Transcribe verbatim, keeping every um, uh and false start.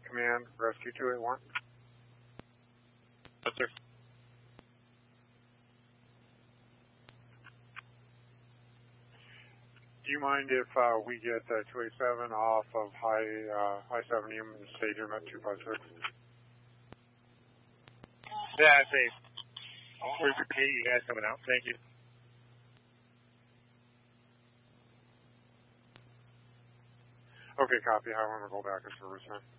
Command, Rescue two eight one. Yes, sir. Do you mind if uh, we get uh, two eighty-seven off of High uh, High seventy and stage him at two five six? Yeah, safe. We appreciate you guys coming out. Thank you. Okay, copy. I want to go back to service now.